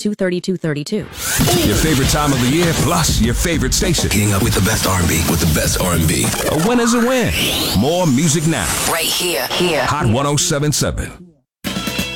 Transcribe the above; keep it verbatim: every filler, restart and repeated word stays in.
two three two three two. Your favorite time of the year, plus your favorite station. Getting up with the best R and B, with the best R and B. A win is a win. More music now. Right here, here. Hot one oh seven point seven.